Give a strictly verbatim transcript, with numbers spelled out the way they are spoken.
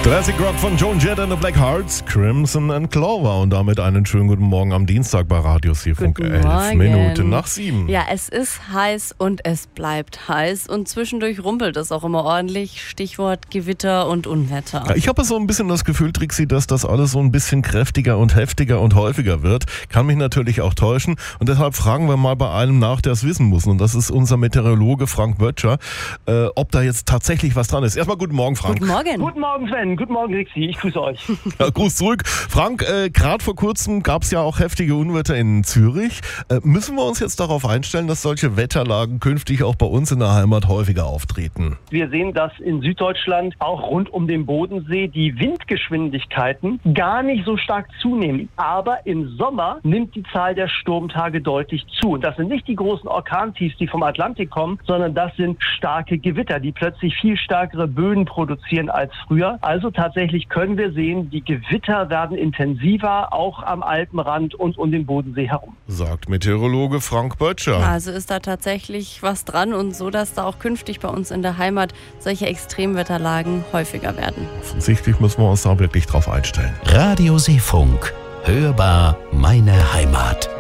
Classic Rock von Joan Jett and the Blackhearts, Crimson and Clover. Und damit einen schönen guten Morgen am Dienstag bei Radio C-Funk. Elf Minuten nach sieben. Ja, es ist heiß und es bleibt heiß. Und zwischendurch rumpelt es auch immer ordentlich. Stichwort Gewitter und Unwetter. Ja, ich habe so ein bisschen das Gefühl, Trixi, dass das alles so ein bisschen kräftiger und heftiger und häufiger wird. Kann mich natürlich auch täuschen. Und deshalb fragen wir mal bei einem nach, der es wissen muss. Und das ist unser Meteorologe Frank Böttcher, äh, ob da jetzt tatsächlich was dran ist. Erstmal guten Morgen, Frank. Guten Morgen. Guten Morgen, Sven. Guten Morgen, Rixi. Ich grüße euch. Ja, Gruß zurück. Frank, äh, gerade vor kurzem gab es ja auch heftige Unwetter in Zürich. Äh, müssen wir uns jetzt darauf einstellen, dass solche Wetterlagen künftig auch bei uns in der Heimat häufiger auftreten? Wir sehen, dass in Süddeutschland, auch rund um den Bodensee, die Windgeschwindigkeiten gar nicht so stark zunehmen. Aber im Sommer nimmt die Zahl der Sturmtage deutlich zu. Und das sind nicht die großen Orkantiefs, die vom Atlantik kommen, sondern das sind starke Gewitter, die plötzlich viel stärkere Böen produzieren als früher. Also tatsächlich können wir sehen, die Gewitter werden intensiver, auch am Alpenrand und um den Bodensee herum. Sagt Meteorologe Frank Böttcher. Also ist da tatsächlich was dran und so, dass da auch künftig bei uns in der Heimat solche Extremwetterlagen häufiger werden. Offensichtlich müssen wir uns da wirklich drauf einstellen. Radio C-Funk. Hörbar meine Heimat.